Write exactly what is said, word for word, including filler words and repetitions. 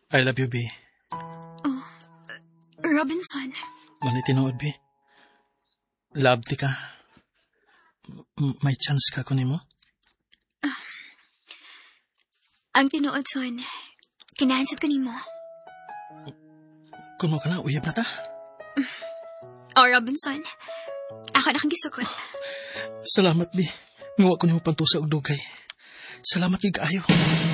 I love you, B. Oh, Robinson. Mani tinuod, B. Love ti ka. M- may chance ka kunin mo? Ang tinuod, son. Kinahansad ko nimo. Kung mo ka na, uyab na ta. Oh, Robinson. Ako na kang gisukot. Salamat, B. Ngawa ko nimo pantusa og dugay. Salamat kay kaayo.